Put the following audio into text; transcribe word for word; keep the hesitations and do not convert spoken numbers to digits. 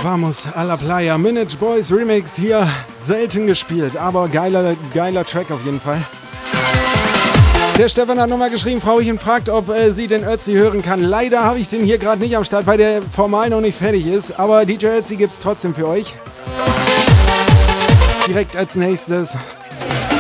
Vamos a la Playa. Minute Boys Remix hier. Selten gespielt, aber geiler, geiler Track auf jeden Fall. Der Stefan hat nochmal geschrieben, Frauchen fragt, ob äh, sie den Ötzi hören kann. Leider habe ich den hier gerade nicht am Start, weil der formal noch nicht fertig ist. Aber D J Ötzi gibt es trotzdem für euch. Direkt als nächstes